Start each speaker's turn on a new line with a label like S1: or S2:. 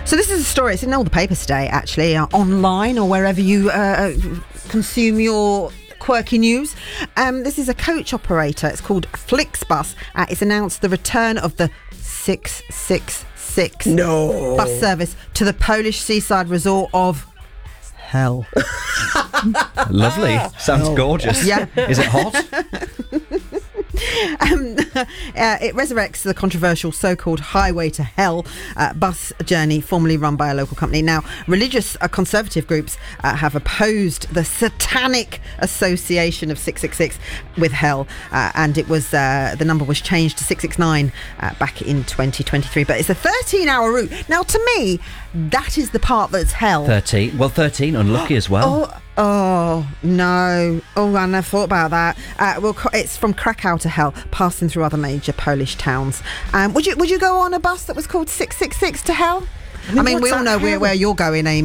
S1: So this is a story. It's in all the papers today, actually, online or wherever you consume your quirky news. This is a coach operator. It's called Flixbus. It's announced the return of the 666 bus service to the Polish seaside resort of hell.
S2: Lovely. Sounds gorgeous.
S1: Yeah.
S2: Is it hot?
S1: It resurrects the controversial so-called Highway to Hell bus journey formerly run by a local company. Now, religious conservative groups have opposed the satanic association of 666 with hell, and it was the number was changed to 669 back in 2023. But it's a 13-hour route. Now, to me, that is the part that's hell.
S2: 13. Well, 13, unlucky as well.
S1: Oh, no. Oh, I never thought about that. It's from Krakow to hell, passing through other major Polish towns. Would you go on a bus that was called 666 to hell? I mean we all know where you're going, Amy.